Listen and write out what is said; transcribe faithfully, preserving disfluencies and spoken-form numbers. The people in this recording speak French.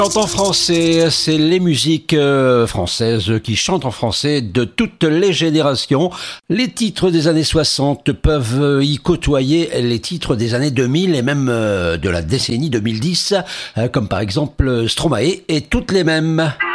Chante en français, c'est les musiques euh, françaises qui chantent en français de toutes les générations. Les titres des années soixante peuvent y côtoyer les titres des années deux mille et même euh, de la décennie deux mille dix, euh, comme par exemple Stromae et toutes les mêmes.